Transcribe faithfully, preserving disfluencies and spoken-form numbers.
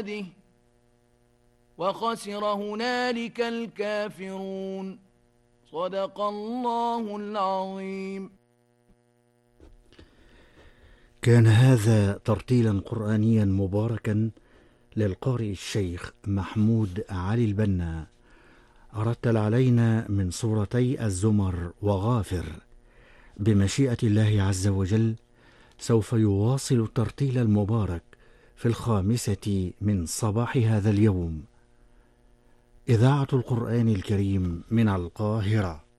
وخسر هنالك الكافرون. صدق الله العظيم. كان هذا ترتيلا قرآنيا مباركا للقارئ الشيخ محمود علي البنا، رتل علينا من سورتي الزمر وغافر. بمشيئة الله عز وجل سوف يواصل الترتيل المبارك في الخامسة من صباح هذا اليوم. إذاعة القرآن الكريم من القاهرة.